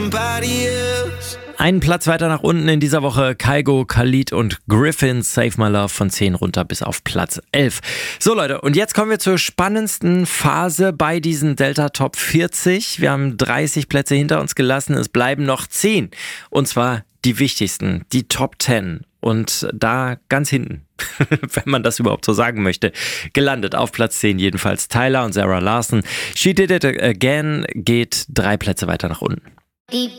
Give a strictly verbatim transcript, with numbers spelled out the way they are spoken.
somebody else. Einen Platz weiter nach unten in dieser Woche Kygo, Khalid und Griffin, Save My Love von zehn runter bis auf Platz elf. So Leute, und jetzt kommen wir zur spannendsten Phase bei diesen Delta Top vierzig. Wir haben dreißig Plätze hinter uns gelassen, es bleiben noch zehn. Und zwar die wichtigsten, die Top zehn. Und da ganz hinten, wenn man das überhaupt so sagen möchte, gelandet auf Platz zehn jedenfalls Tyler und Sarah Larson. She Did It Again geht drei Plätze weiter nach unten.